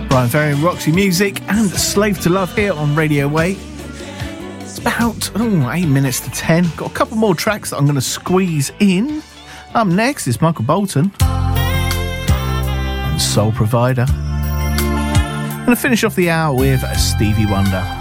Brian Ferry and Roxy Music and Slave to Love here on Radio Way. It's about 8 minutes to 10. Got a couple more tracks that I'm going to squeeze in. Up next is Michael Bolton and Soul Provider. I'm going to finish off the hour with Stevie Wonder.